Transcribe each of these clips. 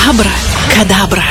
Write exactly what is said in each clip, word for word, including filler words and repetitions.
Abra kadabra.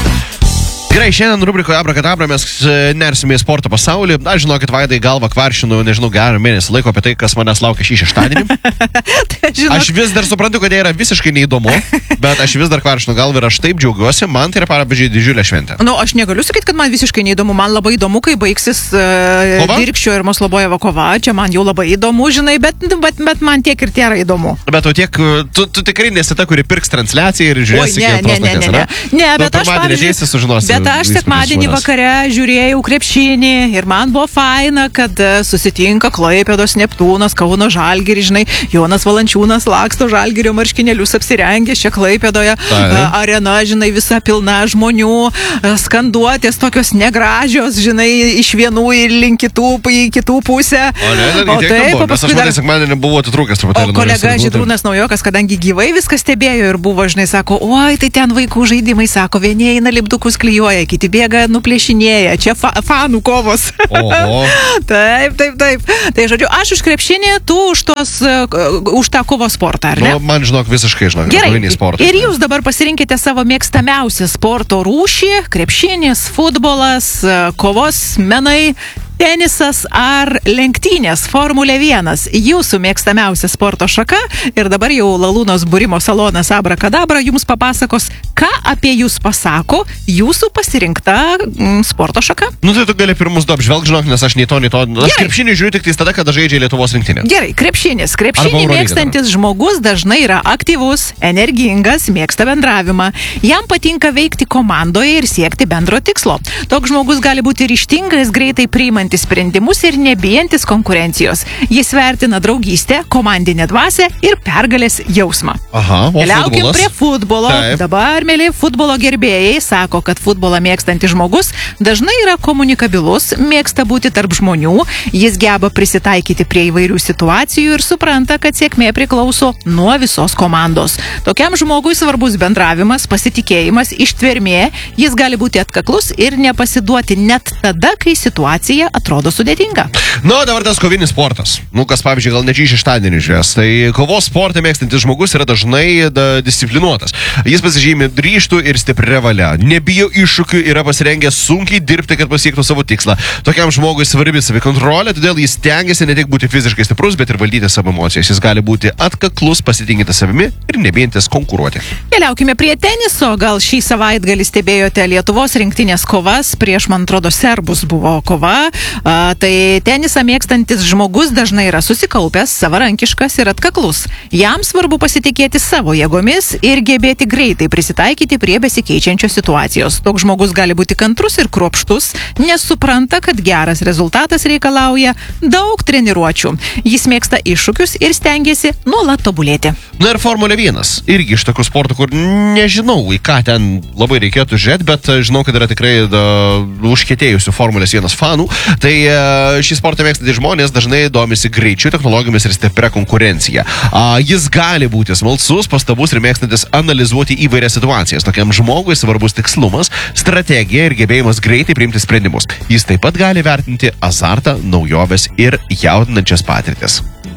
Gerai, šiandien rubrikoje Abra kadabra mes nersime į sporto pasaulį. Aš žinokit, Vaidai galvą kvaršinu, nežinau, gerą mėnesį laiko apie tai, kas manęs laukia šį šeštadienį. Žinok... Aš vis dar suprantu, kad tai yra visiškai neįdomu, bet aš vis dar kvaršinu galvą ir aš taip džiaugiuosi, man tai yra pavyzdžiui didžiulė šventė. Nu, aš negaliu sakyti, kad man visiškai neįdomu, man labai įdomu, kai baigsis uh, Dirkščio ir Moslobojevo kova, čia man jau labai įdomu, žinai, bet, bet, bet man tiek ir tiek įdomu. Bet tu tiek, tu, tu tikrai nesi ta, kuri pirks transliaciją ir žiūrės iki antros nakties, ne? Ne, bet aš, pavyzdžiui, bet aš sekmadienį vakare žiūrėjau krepšinį ir man buvo faina, kad susitinka Klaipėdos Neptūnas, Kauno Žalgiris, žinai, Jonas Valančiūnas laksto Žalgirio marškinėlius apsirengęs čia Klaipėdoje, arena, žinai, visa pilna žmonių, skanduotės tokios negražios, žinai, iš vienų ir link kitų, į kitų pusę. O ne, ne, ne, taip, buvo, nes aš manai sekmadienį buvau atitrūkęs truputėlį. O kolega Žydrūnas Naujokas, kadangi gyvai viską stebėjo ir buvo, žinai, sako, oi, tai ten vaikų žaidimai, sako, vieni eina lipdukus klijuoja, kiti bėga nuplėšinėja, čia fa fanų kovos. Oho. Taip, taip, taip. Tai žodžiu, aš už krepšinį, tu už, tos, uh, už tą kovo sportą, ar ne? Nu, man žinok visiškai, žinok, gerai. Ir jūs dabar pasirinkite savo mėgstamiausią sporto rūšį, krepšinis, futbolas, kovos menai, tenisas ar lenktynės, Formulė vienas. Jūsų mėgstamiausia sporto šaka ir dabar jau Lalūnos būrimo salonas Abra kadabra jums papasakos, ką apie jūs pasako jūsų pasirinkta mm, sporto šaka. Nu tai tu gali pirmus du apžvelg, žinok, nes aš nei to, nei to. Aš krepšinį žiūriu tik tada, kada žaidžia Lietuvos rinktinė. Gerai, krepšinis. Krepšinį mėgstantis žmogus dažnai yra aktyvus, energingas, mėgsta bendravimą. Jam patinka veikti komandoje ir siekti bendro tikslo. Toks žmogus gali būti ryžtingas, greitai priimantis sprendimus ir nebijantis konkurencijos. Jis vertina draugystę, komandinę dvasią ir pergalės jausmą. Aha, o Keliaukim futbolas? Prie futbolo. Taip. Dabar, mėly futbolo gerbėjai, sako, kad futbolą mėgstantis žmogus dažnai yra komunikabilus, mėgsta būti tarp žmonių, jis geba prisitaikyti prie įvairių situacijų ir supranta, kad sėkmė priklauso nuo visos komandos. Tokiam žmogui svarbus bendravimas, pasitikėjimas, ištvermė, jis gali būti atkaklus ir nepasiduoti net tada, kai situacija atrodo sudėtinga. Nu, dabar tas kovinis sportas. Nu, kas, pavyzdžiui, gal ne čia šeštadienį žiūrės. Tai kovos sportą mėgstantis žmogus yra dažnai da, disciplinuotas. Jis pasižymi ryžtų ir stiprią valią. Nebijo iššūkių, yra pasirengęs sunkiai dirbti, kad pasiektų savo tikslą. Tokiam žmogui svarbi savikontrolė, todėl jis stengiasi ne tik būti fiziškai stiprus, bet ir valdyti savo emocijas. Jis gali būti atkaklus, pasitikintis savimi ir nebijantis konkuruoti. Keliaukime prie teniso. Gal šį savaitgalį stebėjote Lietuvos rinktinės kovas. Prieš, man atrodo, serbus buvo kova. A, tai tenisą mėgstantis žmogus dažnai yra susikaupęs, savarankiškas ir atkaklus. Jam svarbu pasitikėti savo jėgomis ir gebėti greitai prisitaikyti prie besikeičiančios situacijos. Toks žmogus gali būti kantrus ir kruopštus, nes supranta, kad geras rezultatas reikalauja daug treniruočių. Jis mėgsta iššūkius ir stengiasi nuolat tobulėti. Na ir Formulė vienas. Irgi iš tokių sportų, kur nežinau, į ką ten labai reikėtų žiūrėti, bet žinau, kad yra tikrai da, užkietėjusių Formulės vienas fanų. Tai šį sportą mėgstantys žmonės dažnai domisi greičiu, technologijomis ir stipria konkurencija. Jis gali būti smalsus, pastabus ir mėgstantis analizuoti įvairias situacijas. Tokiam žmogui svarbus tikslumas, strategija ir gebėjimas greitai priimti sprendimus. Jis taip pat gali vertinti azartą, naujoves ir jaudinančias patirtis.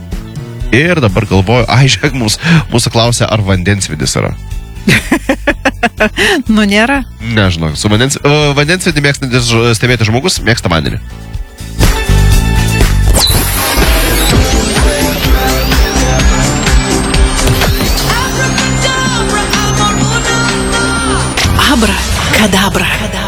Ir dabar galvoju, ai, žiūrėk, mūsų, mūsų klausia, ar vandensvidis yra. Nu, nėra. Nežinau, su vandens, uh, vandensvidį mėgstantis stebėti žmogus mėgsta vandenį. Abra kadabra.